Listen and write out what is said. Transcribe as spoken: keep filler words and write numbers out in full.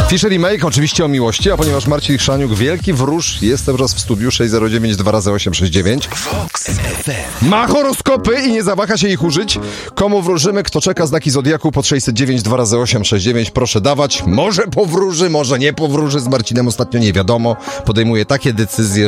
Fisher i Make oczywiście o miłości, a ponieważ Marcin Chrzaniuk, wielki wróż, jest teraz w studiu sześć zero dziewięć dwa razy osiem sześć dziewięć. Ma horoskopy i nie zawaha się ich użyć. Komu wróżymy, kto czeka znaki Zodiaku pod sześćset dziewięć dwa razy osiem sześć dziewięć, proszę dawać. Może powróży, może nie powróży, z Marcinem ostatnio nie wiadomo. Podejmuje takie decyzje,